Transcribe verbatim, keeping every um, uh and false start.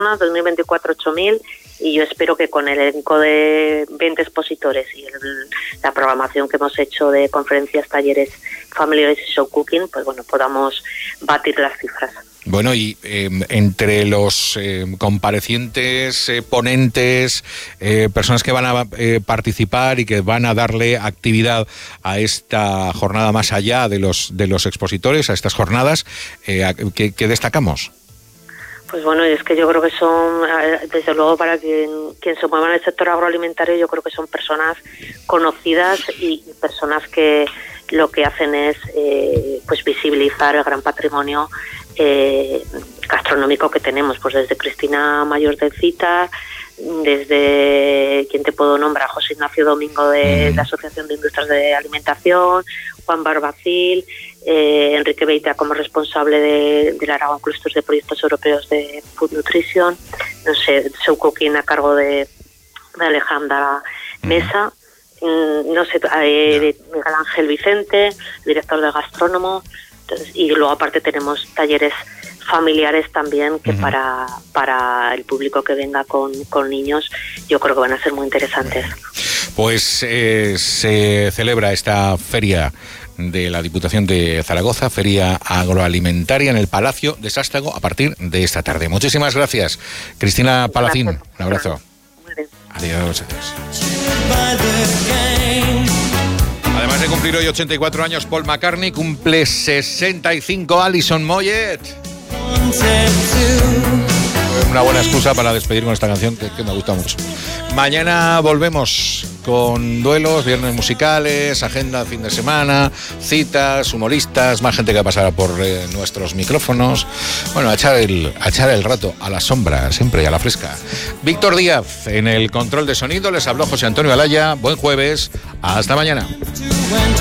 dos mil veinticuatro ocho mil, y yo espero que con el elenco de veinte expositores y el, la programación que hemos hecho de conferencias, talleres familiares y show cooking, pues bueno, podamos batir las cifras. Bueno, y eh, entre los eh, comparecientes, eh, ponentes, eh, personas que van a eh, participar y que van a darle actividad a esta jornada más allá de los de los expositores, a estas jornadas, eh, ¿qué, qué destacamos? Pues bueno, es que yo creo que son, desde luego, para quien, quien se mueva en el sector agroalimentario, yo creo que son personas conocidas y personas que lo que hacen es eh, pues visibilizar el gran patrimonio eh, gastronómico que tenemos, pues desde Cristina Mayor de Cita, desde, ¿quién te puedo nombrar? José Ignacio Domingo de la Asociación de Industrias de Alimentación, Juan Barbacil, eh, Enrique Beita como responsable de, del Aragón Clusters de Proyectos Europeos de Food Nutrition, no sé, Show Cooking a cargo de, de Alejandra Mesa, mm, no sé, eh, de Miguel Ángel Vicente, director de Gastrónomo, entonces, y luego aparte tenemos talleres familiares también que uh-huh. para para el público que venga con, con niños, yo creo que van a ser muy interesantes. Pues eh, se celebra esta feria de la Diputación de Zaragoza, Feria Agroalimentaria en el Palacio de Sástago a partir de esta tarde. Muchísimas gracias, Cristina Palacín. Un abrazo. Muy bien. Adiós, adiós. Además de cumplir hoy ochenta y cuatro años, Paul McCartney cumple sesenta y cinco, Alison Moyet. Una buena excusa para despedir con esta canción que, que me gusta mucho. Mañana volvemos con duelos, viernes musicales, agenda fin de semana, citas, humoristas, más gente que pasará por eh, nuestros micrófonos. Bueno, a echar, el, a echar el rato a la sombra, siempre y a la fresca. Víctor Díaz en el control de sonido, les habló José Antonio Alaya. Buen jueves, hasta mañana.